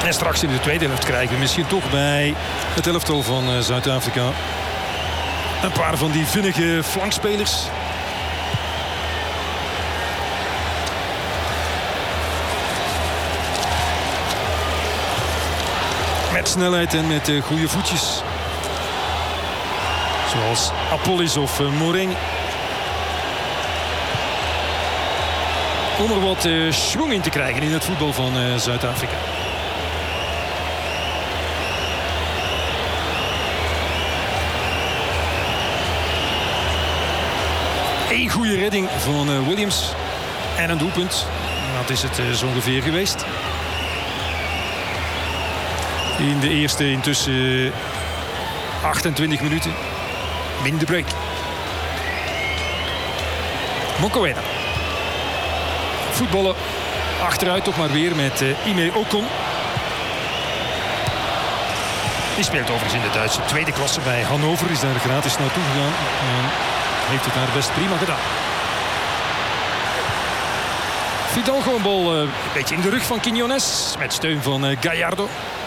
En straks in de tweede helft krijgen we misschien toch bij het elftal van Zuid-Afrika een paar van die vinnige flankspelers. Met snelheid en met goede voetjes. Zoals Apollis of Moreng. Om er wat schwung in te krijgen in het voetbal van Zuid-Afrika. Eén goede redding van Williams. En een doelpunt. Dat is het zo ongeveer geweest. In de eerste intussen 28 minuten. Min de break. Mokoena. Voetballen achteruit toch maar weer met Ime Ocon. Die speelt overigens in de Duitse tweede klasse bij Hannover. Is daar gratis naartoe gegaan. En heeft het daar best prima gedaan. Fidalgo een bal een beetje in de rug van Quiñones. Met steun van Gallardo.